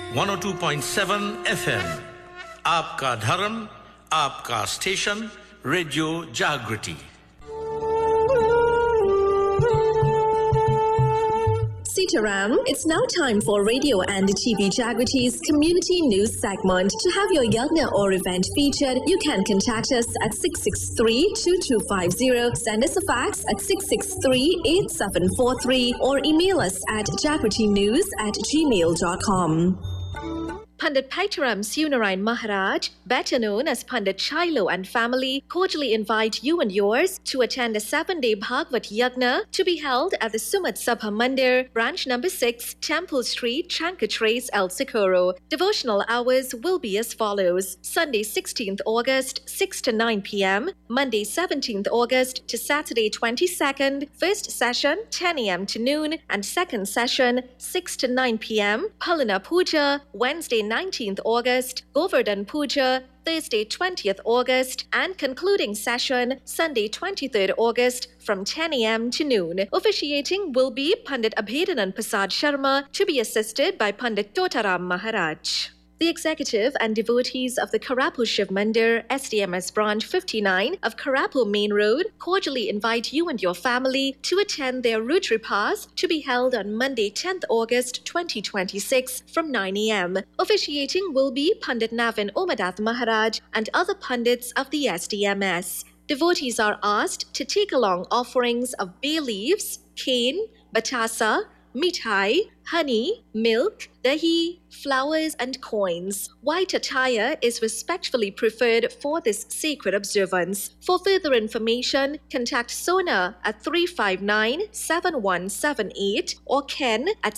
102.7 FM आपका धर्म आपका स्टेशन रेडियो जागृति Sitaram, it's now time for Radio and TV Jagrity's community news segment. To have your yagna or event featured, you can contact us at 663-2250, send us a fax at 663-8743 or email us at jagritynews@gmail.com. Pandit Paitaram Sunarayan Maharaj, better known as Pandit Shiloh and family, cordially invite you and yours to attend a 7-day Bhagavad Yagna to be held at the Sumat Sabha Mandir, branch number 6, Temple Street, Chankatrace, El Socorro. Devotional hours will be as follows: Sunday 16th August, 6 to 9 p.m., Monday 17th August to Saturday 22nd, first session 10 a.m. to noon, and second session 6 to 9 p.m., Palana Puja, Wednesday 19th August, Govardhan Puja, Thursday 20th August, and concluding session Sunday 23rd August from 10 a.m. to noon. Officiating will be Pandit Abhedanand Prasad Sharma, to be assisted by Pandit Totaram Maharaj. The executive and devotees of the Karapu Shiv Mandir, SDMS Branch 59 of Karapu Main Road, cordially invite you and your family to attend their Rudrapas to be held on Monday 10th August 2026 from 9 a.m. Officiating will be Pandit Navin Omadath Maharaj and other Pandits of the SDMS. Devotees are asked to take along offerings of bay leaves, cane, batasa, mithai, honey, milk, dahi, flowers and coins. White attire is respectfully preferred for this sacred observance. For further information, contact Sona at 359-7178 or Ken at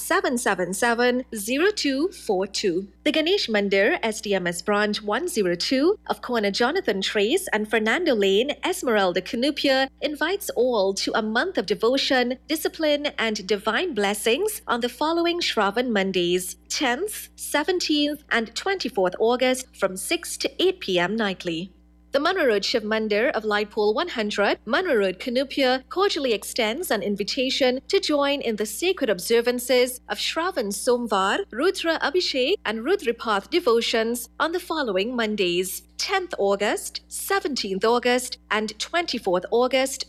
777-0242. The Ganesh Mandir, SDMS Branch 102 of Corner Jonathan Trace and Fernando Lane, Esmeralda Canupia, invites all to a month of devotion, discipline and divine blessings on the following Shravan Mondays: 10th, 17th and 24th August from 6 to 8 p.m. nightly. The Manarod Shiv Mandir of Lightpole 100, Manarod Canupia, cordially extends an invitation to join in the sacred observances of Shravan Somvar, Rudra Abhishek and Rudrapath devotions on the following Mondays: 10th August, 17th August and 24th August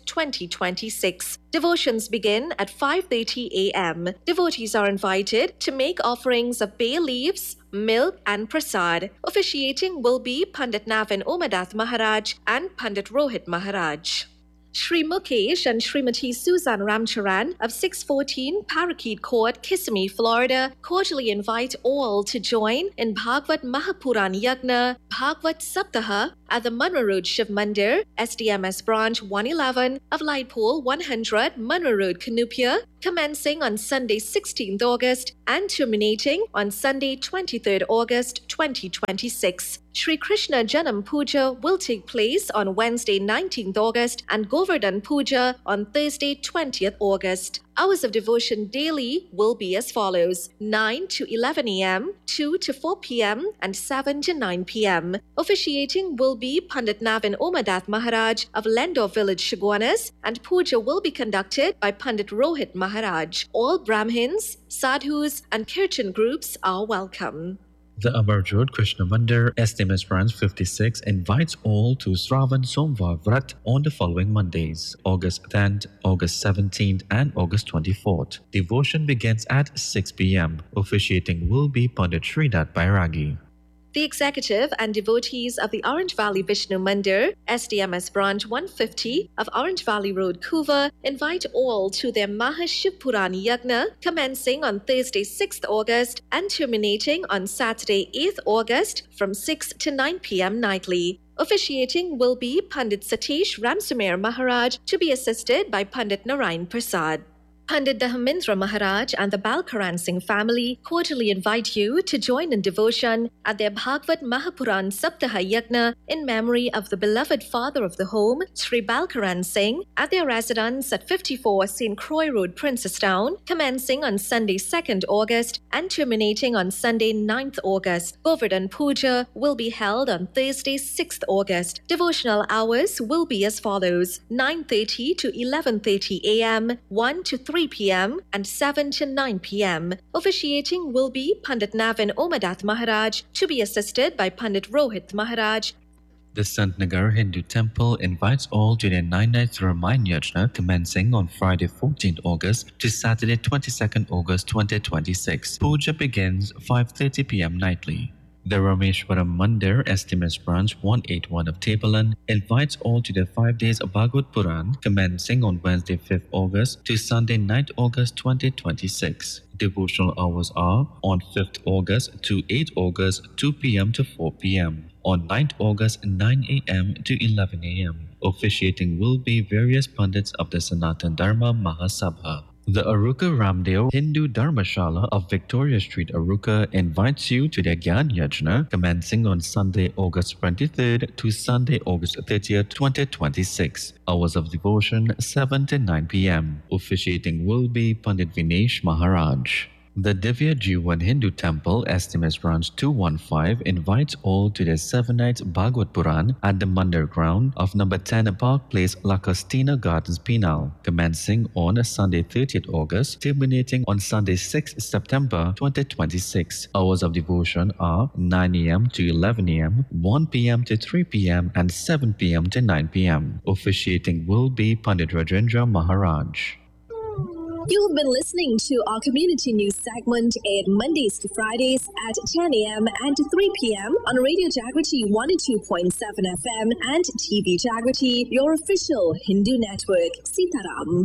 2026. Devotions begin at 5:30 a.m. Devotees are invited to make offerings of bay leaves, milk and prasad. Officiating will be Pandit Navin Omadath Maharaj and Pandit Rohit Maharaj. Shri Mukesh and Srimati Susan Ramcharan of 614 Parakeet Court, Kissimmee, Florida, cordially invite all to join in Bhagavad Mahapuran Yagna, Bhagavad Saptaha at the Manarod Shiv Mandir, SDMS Branch 111 of Lightpole 100, Manarod Canupia, commencing on Sunday 16th August and terminating on Sunday 23rd August 2026. Shri Krishna Janam Puja will take place on Wednesday 19th August and Govardhan Puja on Thursday 20th August. Hours of devotion daily will be as follows: 9 to 11 a.m., 2 to 4 p.m. and 7 to 9 p.m. Officiating will be Pandit Navin Omadath Maharaj of Lendor Village, Shiguanas, and Puja will be conducted by Pandit Rohit Maharaj. All Brahmins, Sadhus and Kirtan groups are welcome. The Amarjot Krishna Mandir, SDMS Branch 56, invites all to Shravan Somvar Vrat on the following Mondays: August 10th, August 17th, and August 24th. Devotion begins at 6 p.m. Officiating will be Pandit Srinath Bairagi. The executive and devotees of the Orange Valley Vishnu Mandir, SDMS Branch 150 of Orange Valley Road, Kuva, invite all to their Maha Shiv Puran Yagna, commencing on Thursday 6th August and terminating on Saturday 8th August from 6 to 9 p.m. nightly. Officiating will be Pandit Satish Ramsumer Maharaj, to be assisted by Pandit Narayan Prasad. Pandit Dahamindra Maharaj and the Balkaran Singh family cordially invite you to join in devotion at their Bhagavad Mahapuran Saptaha Yagna in memory of the beloved father of the home, Sri Balkaran Singh, at their residence at 54 St. Croix Road, Princestown, commencing on Sunday 2nd August and terminating on Sunday 9th August. Govardhan Puja will be held on Thursday 6th August. Devotional hours will be as follows: 9:30 to 11:30 a.m., 1 to 3 3 p.m. and 7 to 9 p.m. Officiating will be Pandit Navin Omadath Maharaj, to be assisted by Pandit Rohit Maharaj. The Santnagar Hindu Temple invites all to their 9-night Ramayana Yajna commencing on Friday 14th August to Saturday 22nd August 2026. Puja begins 5:30 p.m. nightly. The Rameshwaram Mandir STMS branch 181 of Tebalan invites all to the 5 days of Bhagavad Puran commencing on Wednesday 5th August to Sunday 9th August 2026. Devotional hours are on 5th August to 8th August 2 p.m. to 4 p.m. On 9th August 9 a.m. to 11 a.m. Officiating will be various pundits of the Sanatan Dharma Mahasabha. The Aruka Ramdeo Hindu Dharmashala of Victoria Street, Aruka invites you to their Gyan Yajna commencing on Sunday, August 23rd to Sunday, August 30th, 2026. Hours of devotion 7 to 9 p.m. Officiating will be Pandit Vinesh Maharaj. The Divya Jivan Hindu Temple STMS branch 215 invites all to their 7 nights Bhagavad Puran at the Mandir ground of number 10 Park Place, Lakastina Gardens, Penal, commencing on Sunday 30th August, terminating on Sunday 6th September 2026. Hours of devotion are 9 a.m. to 11 a.m., 1 p.m. to 3 p.m. and 7 p.m. to 9 p.m. Officiating will be Pandit Rajendra Maharaj. You have been listening to our community news segment aired Mondays to Fridays at 10 a.m. and 3 p.m. on Radio Jagriti 102.7 FM and TV Jagriti, your official Hindu network. Sitaram.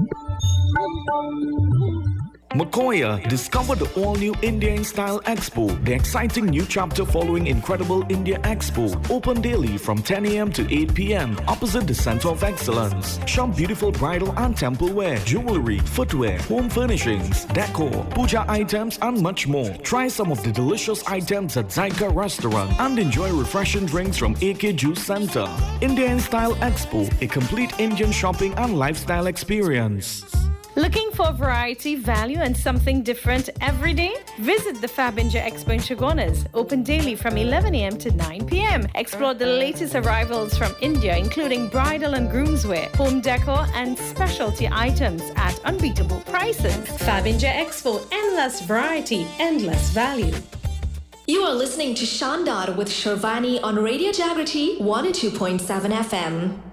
Makoya, discover the all-new India in Style Expo, the exciting new chapter following Incredible India Expo. Open daily from 10 a.m. to 8 p.m. opposite the Center of Excellence. Shop beautiful bridal and temple wear, jewelry, footwear, home furnishings, decor, puja items and much more. Try some of the delicious items at Zaika Restaurant and enjoy refreshing drinks from AK Juice Center. India in Style Expo, a complete Indian shopping and lifestyle experience. Looking for variety, value, and something different every day? Visit the Fabinja Expo in Chagonas, open daily from 11 a.m. to 9 p.m. Explore the latest arrivals from India, including bridal and groomswear, home decor, and specialty items at unbeatable prices. Fabinja Expo, endless variety, endless value. You are listening to Shandar with Shervani on Radio Jagriti 102.7 FM.